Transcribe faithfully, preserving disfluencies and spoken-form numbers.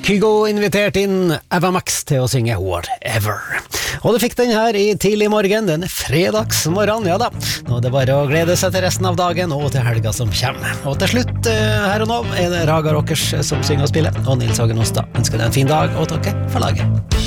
Kygo inviterte inn Eva Max til å synge Whatever. Og du fikk den her i tidlig morgen, den fredagsmorgen, ja da. Nå er det bare å glede seg til resten av dagen og til helga som kommer. Og til slutt, her og nå, er det Raga Rockers som synger og spiller, og Nils Hagen Ostad ønsker deg en fin dag, og takker for laget.